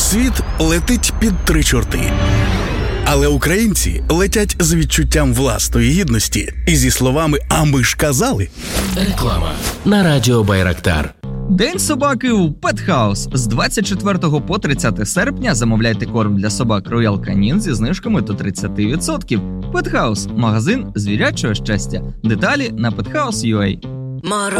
Світ летить під три чорти. Але українці летять з відчуттям власної гідності і зі словами «А ми ж казали». Реклама на радіо Байрактар. День собаки у Pet House. З 24 по 30 серпня замовляйте корм для собак Royal Canin зі знижками до 30%. Pet House – магазин звірячого щастя. Деталі на pethouse.ua.